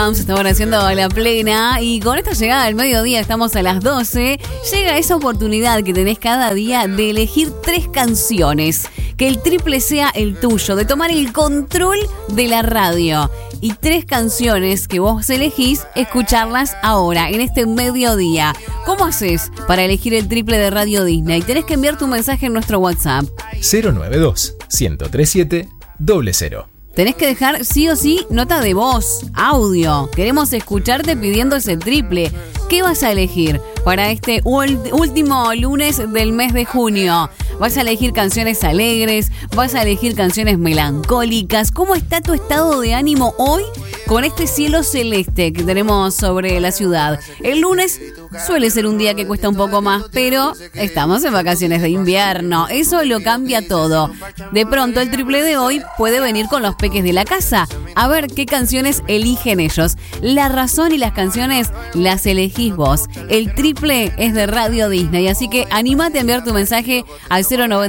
Estamos haciendo la plena y con esta llegada del mediodía, estamos a las 12, llega esa oportunidad que tenés cada día de elegir 3 canciones, que el triple sea el tuyo, de tomar el control de la radio y 3 canciones que vos elegís, escucharlas ahora, en este mediodía. ¿Cómo haces para elegir el triple de Radio Disney? Tenés que enviar tu mensaje en nuestro WhatsApp 092-1037-00. Tenés que dejar sí o sí nota de voz, audio. Queremos escucharte pidiendo ese triple. ¿Qué vas a elegir para este último lunes del mes de junio? ¿Vas a elegir canciones alegres? ¿Vas a elegir canciones melancólicas? ¿Cómo está tu estado de ánimo hoy con este cielo celeste que tenemos sobre la ciudad? El lunes suele ser un día que cuesta un poco más, pero estamos en vacaciones de invierno. Eso lo cambia todo. De pronto el triple de hoy puede venir con los peques de la casa. A ver qué canciones eligen ellos. La razón y las canciones las elegís vos. El triple es de Radio Disney, así que anímate a enviar tu mensaje al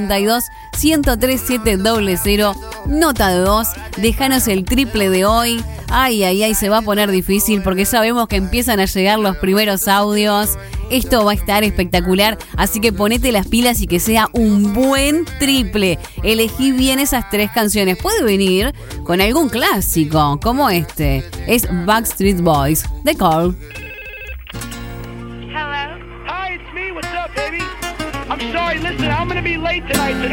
092-1037-00. Nota de voz, déjanos el triple de hoy. Ay, se va a poner difícil porque sabemos que empiezan a llegar los primeros audios. Esto va a estar espectacular, así que ponete las pilas y que sea un buen triple. Elegí bien esas 3 canciones. Puede venir con algún clásico, como este. Es Backstreet Boys, The Call. Hello? Hi, it's me. What's up, baby? I'm sorry. Listen, I'm going to be late tonight, so